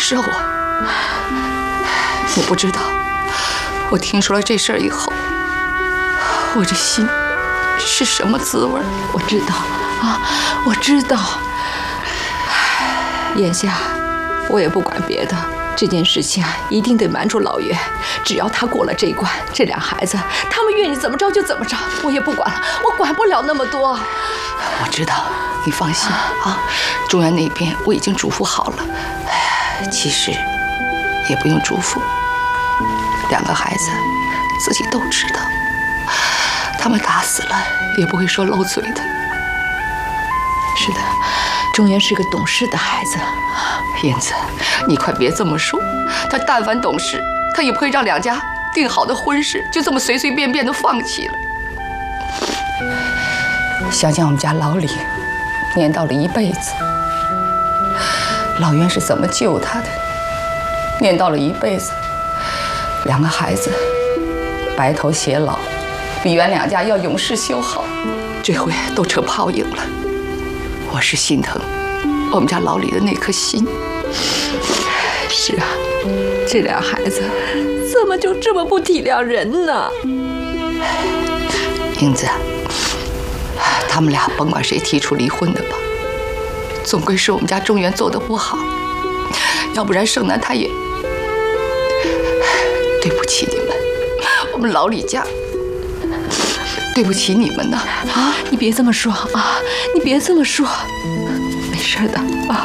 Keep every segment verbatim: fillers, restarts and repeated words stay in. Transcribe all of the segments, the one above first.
受啊！你不知道，我听说了这事儿以后，我这心是什么滋味？ 我知道啊，我知道。眼下我也不管别的，这件事情啊，一定得瞒住老袁。只要他过了这一关，这俩孩子他们愿意怎么着就怎么着，我也不管了，我管不了那么多。 我知道，你放心啊，中原那边我已经嘱咐好了。其实也不用嘱咐，两个孩子自己都知道，他们打死了也不会说漏嘴的。 是的，中原是个懂事的孩子。 燕子，你快别这么说，他但凡懂事，他也不会让两家定好的婚事就这么随随便便的放弃了。想想我们家老李念叨了一辈子，老袁是怎么救他的，念叨了一辈子，两个孩子白头偕老，比原两家要永世修好，这回都成泡影了。我是心疼我们家老李的那颗心。 是啊，这俩孩子怎么就这么不体谅人呢？ 英子，他们俩甭管谁提出离婚的吧，总归是我们家中原做的不好，要不然盛楠他也对不起你们，我们老李家对不起你们呢。 啊，你别这么说啊，你别这么说，没事的啊。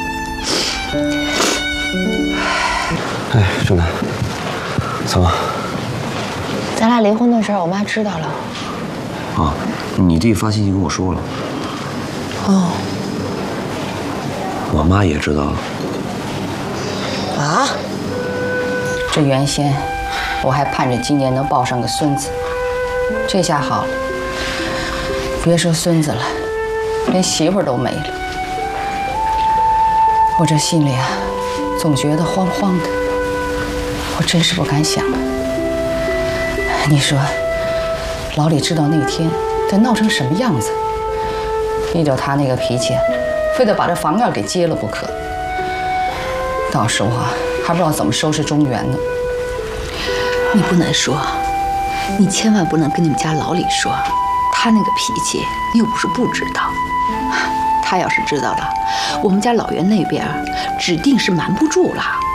哎，正南，怎么？ 咱俩离婚的事儿，我妈知道了。 啊，你弟发信息跟我说了。 哦。 我妈也知道了。 啊？ 这原先我还盼着今年能抱上个孙子，这下好了，别说孙子了，连媳妇儿都没了。我这心里啊，总觉得慌慌的。我真是不敢想啊！你说，老李知道那天得闹成什么样子？依照他那个脾气，非得把这房院给接了不可。到时候啊，还不知道怎么收拾中原呢。 你不能说，你千万不能跟你们家老李说，他那个脾气，你又不是不知道。他要是知道了，我们家老袁那边指定是瞒不住了。